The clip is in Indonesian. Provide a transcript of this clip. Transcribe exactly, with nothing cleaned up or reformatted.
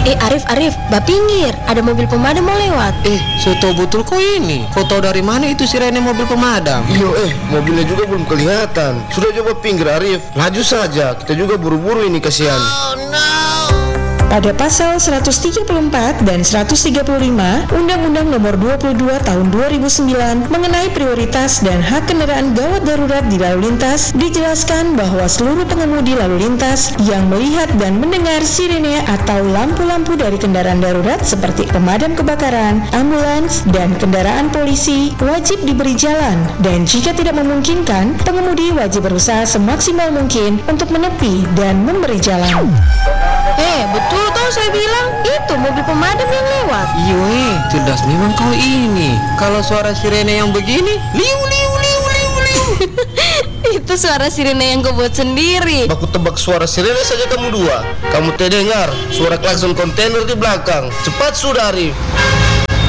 Eh Arif, Arif, bah pinggir, ada mobil pemadam mau lewat. Eh, so tau betul kau ini. Kau tahu dari mana itu sirene mobil pemadam? Iyo eh, mobilnya juga belum kelihatan. Sudah coba pinggir Arif, laju saja. Kita juga buru-buru ini, kasihan. Oh no. Pada pasal seratus tiga puluh empat dan seratus tiga puluh lima Undang-Undang Nomor dua puluh dua Tahun dua ribu sembilan mengenai prioritas dan hak kendaraan gawat darurat di lalu lintas, dijelaskan bahwa seluruh pengemudi lalu lintas yang melihat dan mendengar sirene atau lampu-lampu dari kendaraan darurat seperti pemadam kebakaran, ambulans, dan kendaraan polisi wajib diberi jalan, dan jika tidak memungkinkan, pengemudi wajib berusaha semaksimal mungkin untuk menepi dan memberi jalan. Eh, betul toh saya bilang, itu mobil pemadam yang lewat. Iyo eh, cerdas memang kau ini. Kalau suara sirene yang begini, liu liu liu liu liu. Itu suara sirene yang kau buat sendiri. Baku tebak suara sirene saja kamu dua. Kamu terdengar suara klakson kontainer di belakang. Cepat sudah Arif.